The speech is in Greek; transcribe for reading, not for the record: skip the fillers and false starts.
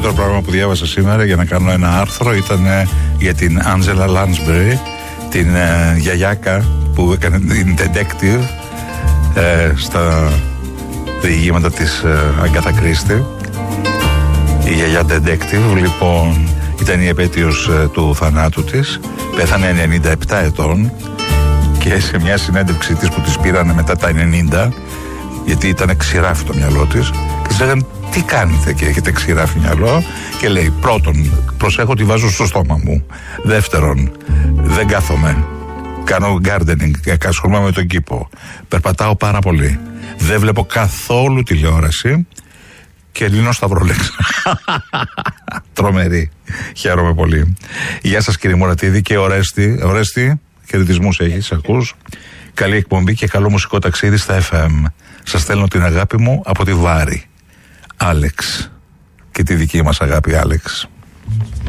χειρότερο πράγμα που διάβασα σήμερα για να κάνω ένα άρθρο ήταν για την Άντζελα Λάνσμπερι, την γιαγιάκα που έκανε την detective στα διηγήματα της Αγκάθα Κρίστη. Η γιαγιά detective, λοιπόν, ήταν η επέτειος του θανάτου της. Πέθανε 97 ετών και σε μια συνέντευξη της που της πήρανε μετά τα 90, γιατί ήταν ξηράφι το μυαλό της, και της λέγανε τι κάνετε και έχετε ξηράφι μυαλό, και λέει πρώτον προσέχω τι βάζω στο στόμα μου, δεύτερον δεν κάθομαι, κάνω gardening, ασχολούμαι με τον κήπο, περπατάω πάρα πολύ, δεν βλέπω καθόλου τηλεόραση και λύνω σταυρόλεξ. Τρομερή. Χαίρομαι πολύ. Γεια σας κύριε Μουρατίδη και Ορέστη, χαιρετισμούς έχεις, ακούς. Καλή εκπομπή και καλό μουσικό ταξίδι στα FM. Σας στέλνω την αγάπη μου από τη Βάρη. Άλεξ. Και τη δική μας αγάπη Άλεξ.